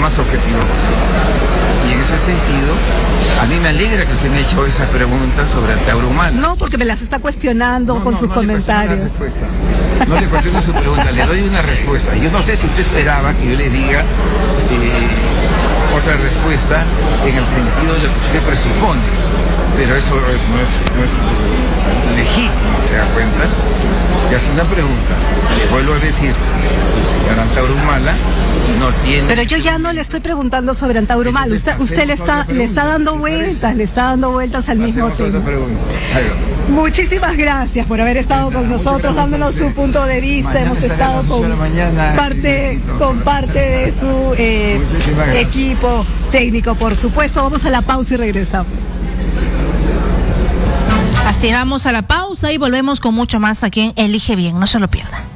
más objetivo posible. Y en ese sentido, a mí me alegra que usted me haya hecho esa pregunta sobre Antauro Humala. No, porque me las está cuestionando con sus comentarios. No le cuestiono su pregunta, le doy una respuesta. Yo no sé si usted esperaba que yo le diga otra respuesta en el sentido de lo que usted presupone, pero eso no es legítimo, ¿se da cuenta? Usted hace una pregunta, le vuelvo a decir, el señor Antauro Humala no tiene... Pero yo ya no le estoy preguntando sobre Antauro Humala, usted le está dando vueltas al mismo tema. Muchísimas gracias por haber estado con nosotros, dándonos su punto de vista. Hemos estado con parte de su equipo técnico, por supuesto. Vamos a la pausa y regresamos. Así, vamos a la pausa y volvemos con mucho más aquí en Elige Bien. No se lo pierdan.